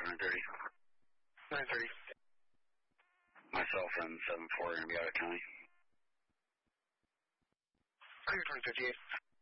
after 9:30. 9:30. Myself and 7-4 are going to be out of county. Clear 2058.